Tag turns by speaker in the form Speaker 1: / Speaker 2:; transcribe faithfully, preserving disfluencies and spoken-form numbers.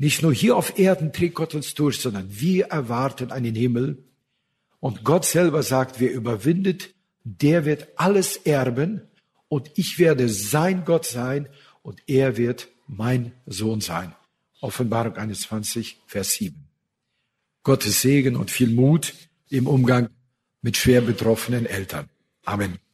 Speaker 1: Nicht nur hier auf Erden trägt Gott uns durch, sondern wir erwarten einen Himmel. Und Gott selber sagt, wer überwindet, der wird alles erben. Und ich werde sein Gott sein und er wird mein Sohn sein. Offenbarung einundzwanzig, Vers sieben. Gottes Segen und viel Mut im Umgang mit schwer betroffenen Eltern. Amen.